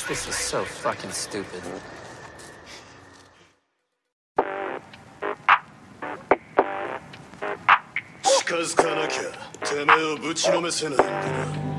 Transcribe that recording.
This is so fucking stupid. 近づかなきゃてめえをぶちのめせないんだな。